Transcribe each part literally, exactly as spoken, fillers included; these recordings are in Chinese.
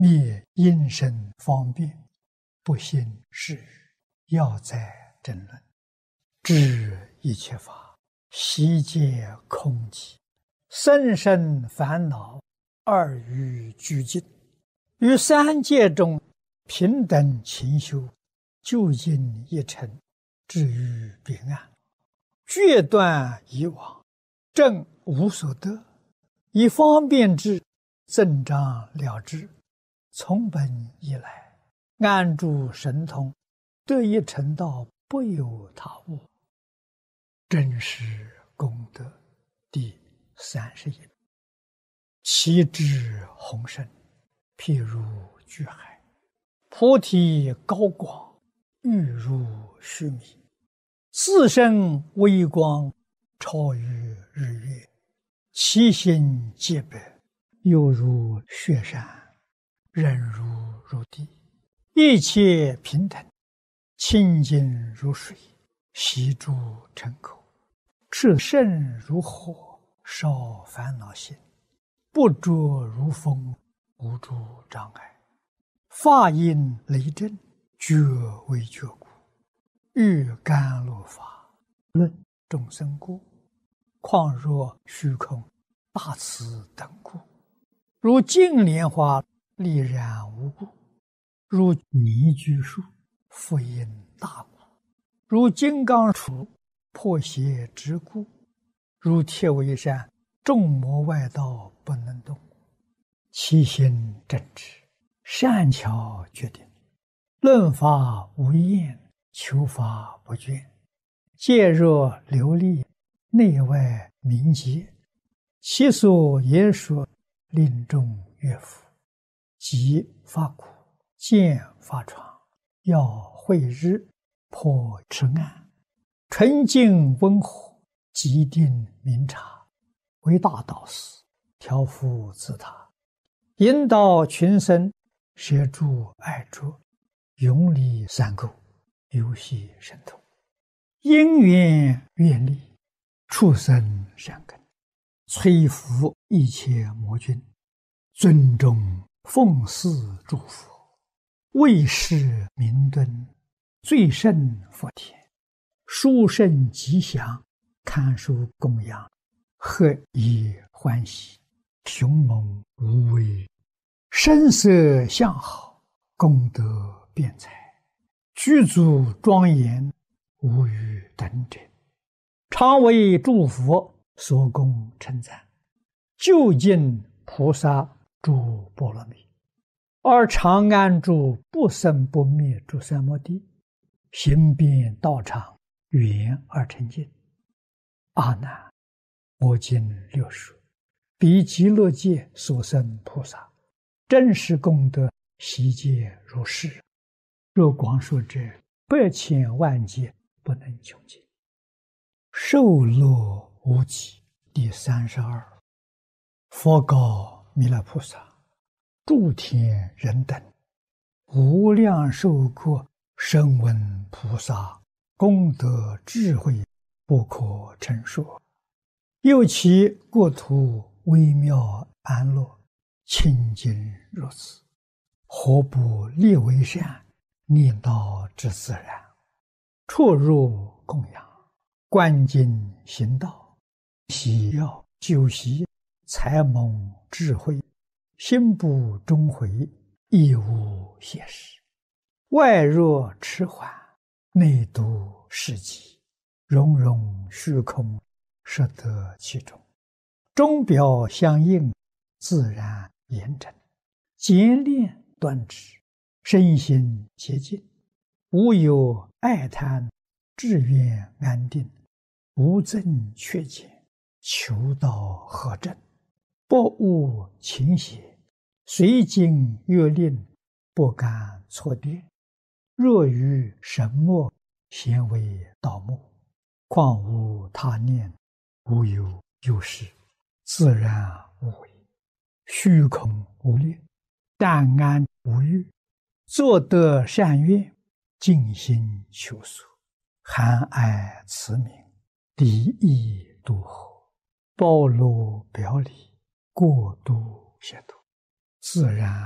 灭因身方便，不信是语，要在争论。知一切法，悉皆空寂，生生烦恼，二欲俱尽。于三界中平等勤修，究竟一尘，至于彼岸，决断以往，正无所得，以方便之，增长了之。从本以来，安住神通，得一成道，不有他物。真实功德第三十一。其智宏深，譬如巨海；菩提高广，欲如须弥。自身微光，超于日月。其心洁白，犹如雪山，忍如如地。一切平等，清净如水，悉诸尘口。炽盛如火，烧烦恼心；不着如风，无诸障碍。法音雷震，觉为觉故。欲甘露法，论众生故。况若虚空，大慈等故。如净莲花，丽然无故；如泥居树，复因大故；如金刚杵，破邪之故；如铁围山，众魔外道不能动。其心正直，善巧决定，论法无厌，求法不倦。戒若流利，内外明洁。其所言说，令众悦服。即发苦，见发疮，要慧日，破痴暗。纯净温和，极定明察。为大导师，调伏自他，引导群生，摄诸爱着，永离三垢，游戏神通。因缘愿力，畜生善根，摧伏一切魔君，尊重奉祀诸佛，为世明敦，最胜佛田。殊胜吉祥，堪受供养，何以欢喜，雄猛无畏。声色相好，功德辩才，具足庄严，无与等者。常为诸佛所供称赞，究竟菩萨诸波罗蜜，而常安住不生不灭诸三摩地，行遍道场，圆而成净。阿难，我今六说，彼极乐界所生菩萨，真实功德悉皆如是。若光说者，百千万劫不能穷尽。受乐无极第三十二。佛告弥勒菩萨：诸天人等，无量寿国声闻菩萨功德智慧，不可称说。又其国土微妙安乐，清净如此，何不立为善，念道之自然？出入供养，观经行道，喜要修习，才蒙智慧，心不终悔，亦无邪事。外若迟缓，内度世极，融融虚空，摄得其中。钟表相应，自然严整，简练端直，身心洁净，无有爱贪，志愿安定，无增缺减，求道合正，不误情邪，随经约令，不敢错颠。若于神墨，咸为道目，况无他念，无有有事，自然无为，虚空无念，淡安无欲，作得善愿，尽心求索，含爱慈悯，离意度合，包罗表里，过度协度，自然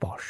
报时。